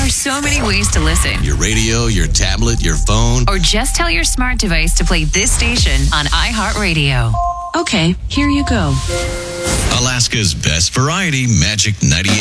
are so many ways to listen. Your radio, your tablet, your phone. Or just tell your smart device to play this station on iHeartRadio. Okay, here you go. Alaska's best variety, Magic 98.